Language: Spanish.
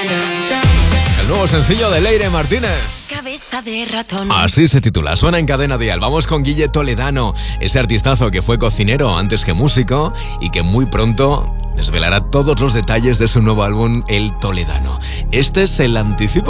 El nuevo sencillo de Leire Martínez. Cabeza de ratón. Así se titula, suena en Cadena Dial. Vamos con Guille Toledano, ese artistazo que fue cocinero antes que músico y que muy pronto desvelará todos los detalles de su nuevo álbum El Toledano. Este es el anticipo